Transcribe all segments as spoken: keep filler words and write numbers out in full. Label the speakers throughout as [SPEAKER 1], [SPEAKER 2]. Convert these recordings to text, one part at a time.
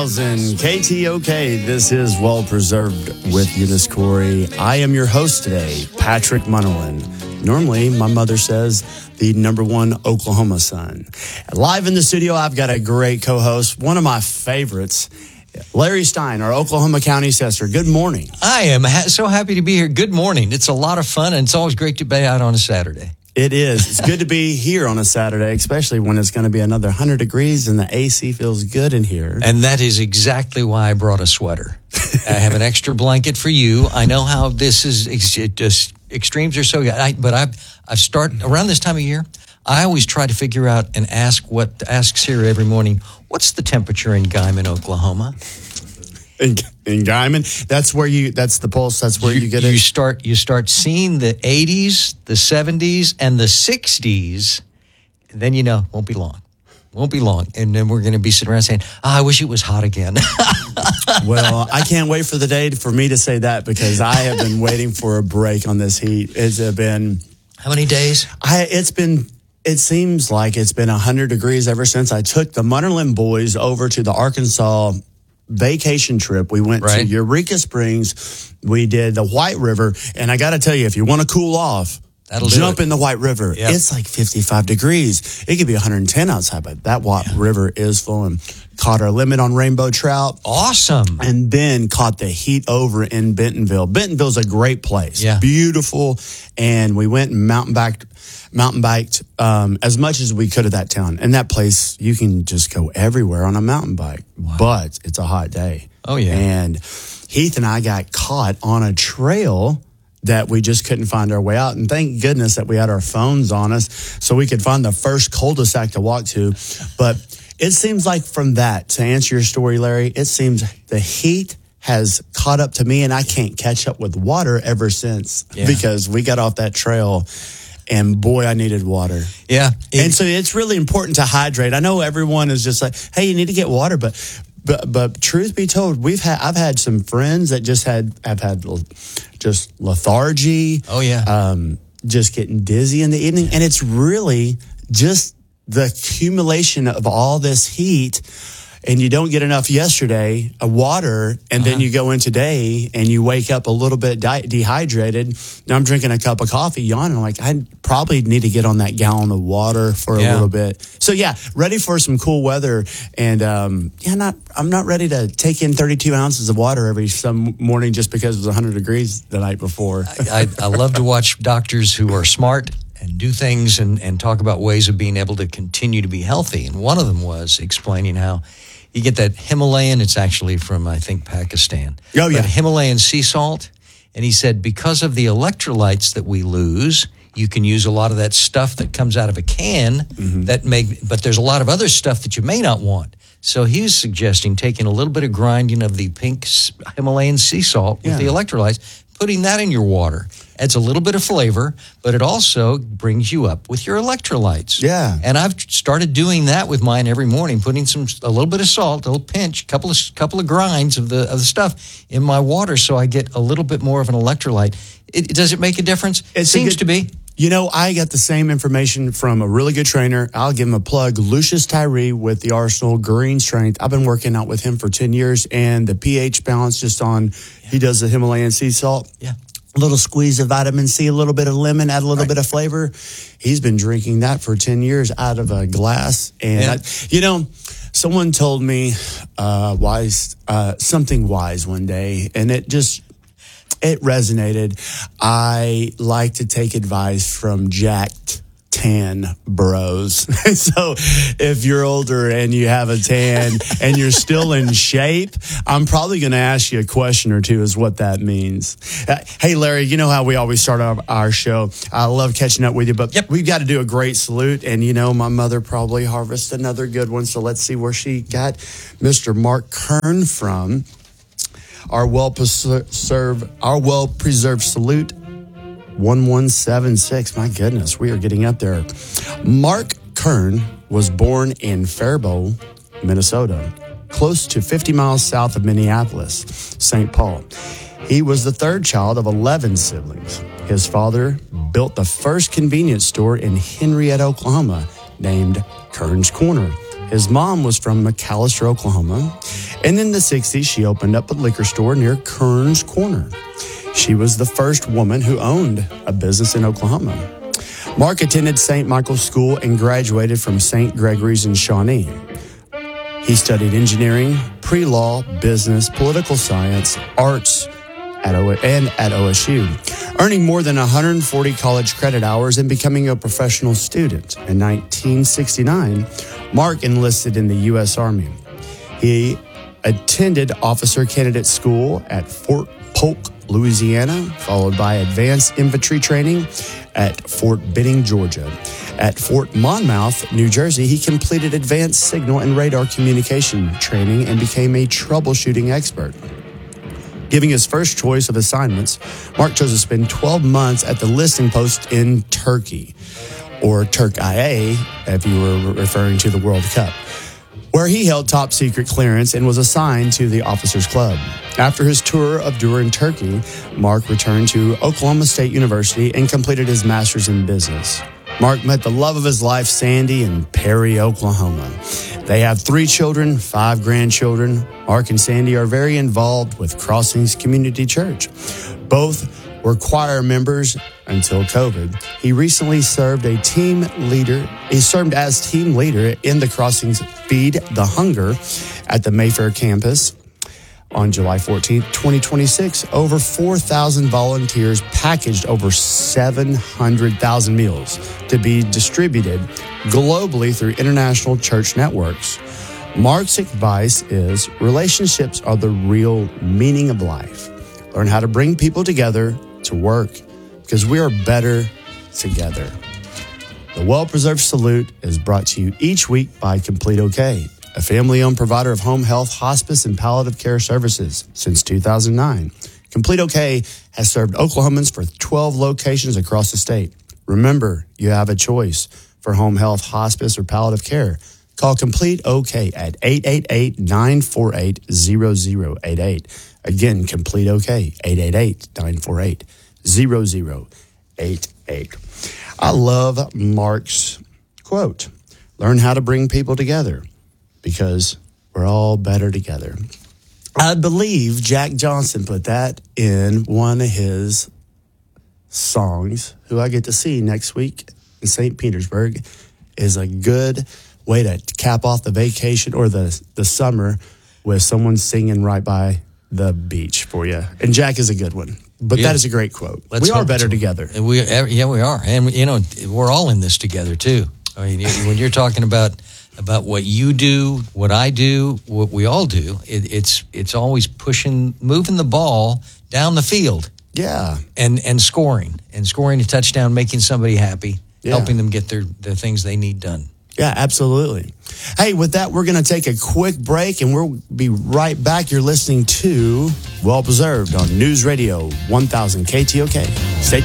[SPEAKER 1] K T O K, this is Well Preserved with Eunice Corey. I am your host today, Patrick Munnerlyn. Normally, my mother says the number one Oklahoma son. Live in the studio, I've got a great co-host, one of my favorites, Larry Stein, our Oklahoma County Assessor. Good morning.
[SPEAKER 2] I am ha- so happy to be here. Good morning. It's a lot of fun, and it's always great to be out on a Saturday.
[SPEAKER 1] It is. It's good to be here on a Saturday, especially when it's going to be another one hundred degrees and the A C feels good in here.
[SPEAKER 2] And that is exactly why I brought a sweater. I have an extra blanket for you. I know how this is, it just extremes are so good. I, but I I start around this time of year, I always try to figure out and ask what asks here every morning, what's the temperature in Guymon, Oklahoma?
[SPEAKER 1] In, in Guymon, that's where you, that's the pulse, that's where you, you get it.
[SPEAKER 2] You start, you start seeing the eighties, the seventies, and the sixties, and then you know, won't be long. Won't be long. And then we're going to be sitting around saying, oh, I wish it was hot again.
[SPEAKER 1] Well, I can't wait for the day for me to say that because I have been waiting for a break on this heat. It's been...
[SPEAKER 2] How many days?
[SPEAKER 1] I, it's been... It seems like it's been one hundred degrees ever since I took the Munnerlyn boys over to the Arkansas vacation trip. We went
[SPEAKER 2] right.
[SPEAKER 1] to Eureka Springs. We did the White River. And I got to tell you, if you want to cool off,
[SPEAKER 2] That'll
[SPEAKER 1] jump
[SPEAKER 2] it.
[SPEAKER 1] in the White River. Yep. It's like fifty-five degrees. It could be one hundred ten outside, but that White yeah. River is full. And caught our limit on rainbow trout.
[SPEAKER 2] Awesome.
[SPEAKER 1] And then caught the heat over in Bentonville. Bentonville's a great place.
[SPEAKER 2] Yeah.
[SPEAKER 1] Beautiful. And we went and mountain biked, mountain biked um, as much as we could of that town. And that place, you can just go everywhere on a mountain bike. Wow. But it's a hot day.
[SPEAKER 2] Oh, yeah.
[SPEAKER 1] And Heath and I got caught on a trail that we just couldn't find our way out. And thank goodness that we had our phones on us so we could find the first cul-de-sac to walk to. But it seems like from that, to answer your story, Larry, it seems the heat has caught up to me and I can't catch up with water ever since yeah. because we got off that trail and boy, I needed water.
[SPEAKER 2] Yeah.
[SPEAKER 1] It, and so it's really important to hydrate. I know everyone is just like, hey, you need to get water, but But but truth be told, we've had I've had some friends that just had have had just lethargy.
[SPEAKER 2] Oh yeah,
[SPEAKER 1] um, just getting dizzy in the evening, and it's really just the accumulation of all this heat. And you don't get enough yesterday, of water, and uh-huh. then you go in today and you wake up a little bit di- dehydrated. Now I'm drinking a cup of coffee, yawning. I'm like, I probably need to get on that gallon of water for a
[SPEAKER 2] yeah.
[SPEAKER 1] little bit. So yeah, ready for some cool weather. And um, yeah, not I'm not ready to take in thirty-two ounces of water every some morning just because it was one hundred degrees the night before.
[SPEAKER 2] I, I, I love to watch doctors who are smart and do things and, and talk about ways of being able to continue to be healthy. And one of them was explaining how you get that Himalayan, it's actually from, I think, Pakistan.
[SPEAKER 1] Oh, yeah.
[SPEAKER 2] But Himalayan sea salt. And he said, because of the electrolytes that we lose, you can use a lot of that stuff that comes out of a can, mm-hmm. that make, but there's a lot of other stuff that you may not want. So he was suggesting taking a little bit of grinding of the pink Himalayan sea salt with yeah. the electrolytes, putting that in your water. Adds a little bit of flavor, but it also brings you up with your electrolytes.
[SPEAKER 1] Yeah.
[SPEAKER 2] And I've started doing that with mine every morning, putting some a little bit of salt, a little pinch, couple of couple of grinds of the of the stuff in my water, so I get a little bit more of an electrolyte. It, does it make a difference? It seems good, to be.
[SPEAKER 1] You know, I got the same information from a really good trainer. I'll give him a plug, Lucius Tyree with the Arsenal Green Strength. I've been working out with him for ten years, and the pH balance just on, yeah. he does the Himalayan sea salt.
[SPEAKER 2] Yeah.
[SPEAKER 1] A little squeeze of vitamin C, a little bit of lemon, add a little right. bit of flavor. He's been drinking that for ten years out of a glass. And, yeah. I, you know, someone told me uh, wise uh, something wise one day, and it just, it resonated. I like to take advice from jacked tan bros. So if you're older and you have a tan and you're still in shape, I'm probably going to ask you a question or two is what that means. Uh, hey, Larry, you know how we always start our, our show. I love catching up with you, but
[SPEAKER 2] yep.
[SPEAKER 1] we've got to do a great salute. And, you know, my mother probably harvested another good one. So let's see where she got Mister Mark Kern from. Our well-preserved, our well-preserved salute. one one seven six. My goodness, we are getting up there. Mark Kern was born in Faribault, Minnesota, close to fifty miles south of Minneapolis, Saint Paul. He was the third child of eleven siblings. His father built the first convenience store in Henrietta, Oklahoma, named Kern's Corner. His mom was from McAlester, Oklahoma, And in the sixties, she opened up a liquor store near Kearns Corner. She was the first woman who owned a business in Oklahoma. Mark attended Saint Michael's School and graduated from Saint Gregory's in Shawnee. He studied engineering, pre-law, business, political science, arts, at o- and at O S U, earning more than one hundred forty college credit hours and becoming a professional student. In nineteen sixty-nine, Mark enlisted in the U S Army. He attended Officer Candidate School at Fort Polk, Louisiana, followed by advanced infantry training at Fort Benning, Georgia. At Fort Monmouth, New Jersey, he completed advanced signal and radar communication training and became a troubleshooting expert. Giving his first choice of assignments, Mark chose to spend twelve months at the listing post in Turkey, or Turkey, if you were referring to the World Cup, where he held top secret clearance and was assigned to the Officers Club. After his tour of Durin, Turkey, Mark returned to Oklahoma State University and completed his master's in business. Mark met the love of his life, Sandy, in Perry, Oklahoma. They have three children, five grandchildren. Mark and Sandy are very involved with Crossings Community Church. Both were choir members until COVID. He recently served a team leader. He served as team leader in the Crossings Feed the Hunger at the Mayfair campus. On July fourteenth, twenty twenty-six, over four thousand volunteers packaged over seven hundred thousand meals to be distributed globally through international church networks. Mark's advice is relationships are the real meaning of life. Learn how to bring people together to work because we are better together. The Well-Preserved Salute is brought to you each week by Complete OK, a family-owned provider of home health, hospice, and palliative care services since two thousand nine. Complete OK has served Oklahomans for twelve locations across the state. Remember, you have a choice for home health, hospice, or palliative care. Call Complete OK at eight eight eight, nine four eight, zero zero eight eight. Again, Complete OK, eight eight eight, nine four eight, zero zero eight eight. I love Mark's quote, learn how to bring people together, because we're all better together. I believe Jack Johnson put that in one of his songs, who I get to see next week in Saint Petersburg, is a good way to cap off the vacation or the, the summer with someone singing right by the beach for you. And Jack is a good one. But yeah, that is a great quote. We are better together.
[SPEAKER 2] We, yeah, we are. And, you know, we're all in this together, too. I mean, when you're talking about about what you do, what I do, what we all do, it, it's it's always pushing, moving the ball down the field.
[SPEAKER 1] Yeah.
[SPEAKER 2] And and scoring. And scoring a touchdown, making somebody happy, yeah, helping them get their the things they need done.
[SPEAKER 1] Yeah, absolutely. Hey, with that, we're going to take a quick break, and we'll be right back. You're listening to Well Preserved on News Radio one thousand K T O K. Stay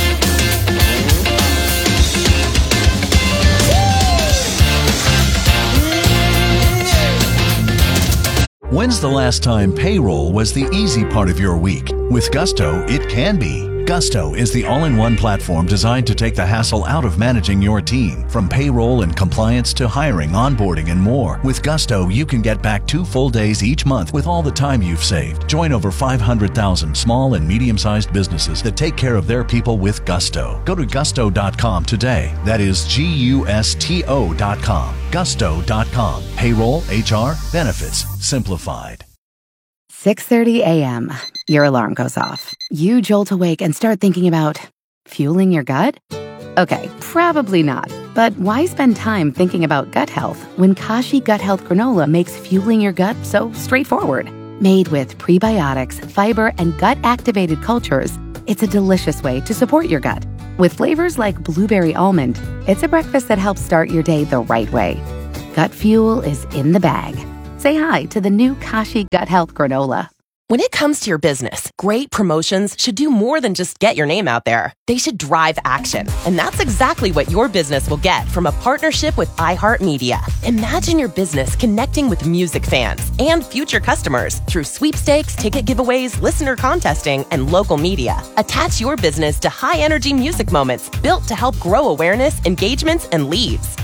[SPEAKER 3] When's the last time payroll was the easy part of your week? With Gusto, it can be. Gusto is the all-in-one platform designed to take the hassle out of managing your team. From payroll and compliance to hiring, onboarding, and more. With Gusto, you can get back two full days each month with all the time you've saved. Join over five hundred thousand small and medium-sized businesses that take care of their people with Gusto. Go to gusto dot com today. That is G U S T O dot com. gusto dot com. Payroll, H R, benefits, simplified.
[SPEAKER 4] six thirty a.m. Your alarm goes off. You jolt awake and start thinking about fueling your gut? Okay, probably not. But why spend time thinking about gut health when Kashi Gut Health Granola makes fueling your gut so straightforward? Made with prebiotics, fiber, and gut-activated cultures, it's a delicious way to support your gut. With flavors like blueberry almond, it's a breakfast that helps start your day the right way. Gut fuel is in the bag. Say hi to the new Kashi Gut Health Granola.
[SPEAKER 5] When it comes to your business, great promotions should do more than just get your name out there. They should drive action. And that's exactly what your business will get from a partnership with iHeartMedia. Imagine your business connecting with music fans and future customers through sweepstakes, ticket giveaways, listener contesting, and local media. Attach your business to high-energy music moments built to help grow awareness, engagements, and leads.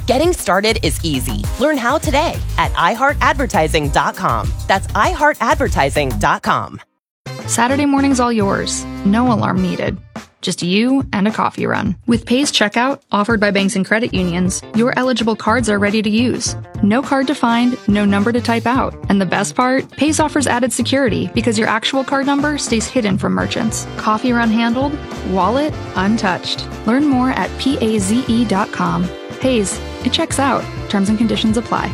[SPEAKER 5] Getting started is easy. Learn how today at i heart advertising dot com. That's i heart advertising dot com.
[SPEAKER 6] Saturday morning's all yours. No alarm needed. Just you and a coffee run. With Pay's checkout, offered by banks and credit unions, your eligible cards are ready to use. No card to find, no number to type out. And the best part? Pay's offers added security because your actual card number stays hidden from merchants. Coffee run handled, wallet untouched. Learn more at paze dot com. Pay's, it checks out. Terms and conditions apply.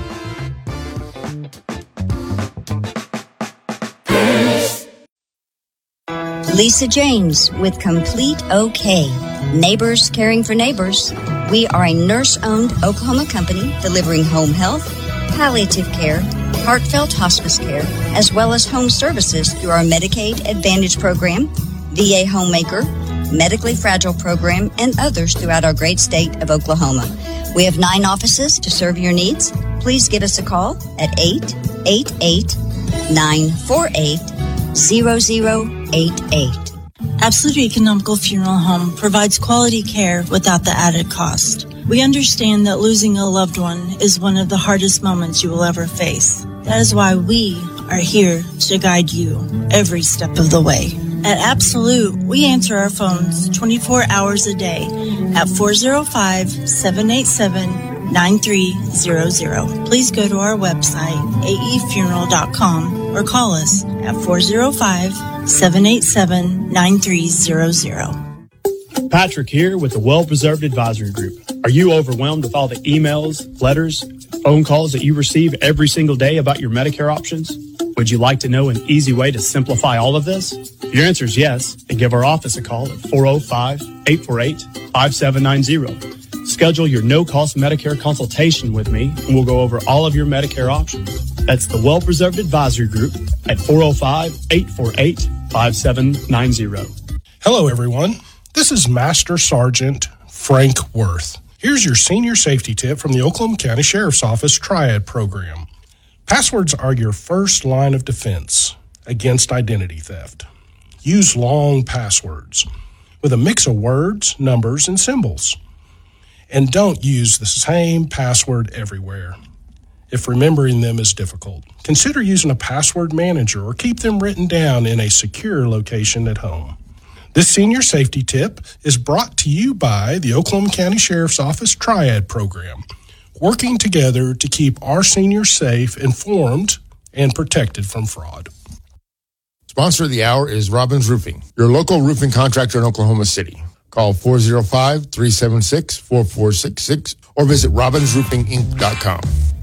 [SPEAKER 7] Lisa James with Complete OK. Neighbors caring for neighbors. We are a nurse-owned Oklahoma company delivering home health, palliative care, heartfelt hospice care, as well as home services through our Medicaid Advantage program, V A Homemaker, Medically Fragile program, and others throughout our great state of Oklahoma. We have nine offices to serve your needs. Please give us a call at eight eight eight, nine four eight, zero zero eight eight.
[SPEAKER 8] Absolute Economical Funeral Home provides quality care without the added cost. We understand that losing a loved one is one of the hardest moments you will ever face. That is why we are here to guide you every step of the way. At Absolute, we answer our phones twenty-four hours a day at four oh five, seven eight seven, nine three zero zero. Please go to our website, a e funeral dot com, or call us at four oh five, seven eight seven, nine three zero zero.
[SPEAKER 9] Patrick here with the Well Preserved Advisory Group. Are you overwhelmed with all the emails, letters, phone calls that you receive every single day about your Medicare options? Would you like to know an easy way to simplify all of this? If your answer is yes, then give our office a call at four oh five, eight four eight, five seven nine zero. Schedule your no-cost Medicare consultation with me, and we'll go over all of your Medicare options. That's the Well Preserved Advisory Group at four oh five, eight four eight, five seven nine zero.
[SPEAKER 10] Hello, everyone. This is Master Sergeant Frank Worth. Here's your senior safety tip from the Oklahoma County Sheriff's Office Triad Program. Passwords are your first line of defense against identity theft. Use long passwords with a mix of words, numbers, and symbols. And don't use the same password everywhere. If remembering them is difficult, consider using a password manager or keep them written down in a secure location at home. This senior safety tip is brought to you by the Oklahoma County Sheriff's Office Triad Program, working together to keep our seniors safe, informed, and protected from fraud.
[SPEAKER 11] Sponsor of the hour is Robbins Roofing, your local roofing contractor in Oklahoma City. Call four oh five, three seven six, four four six six or visit robbins roofing inc dot com.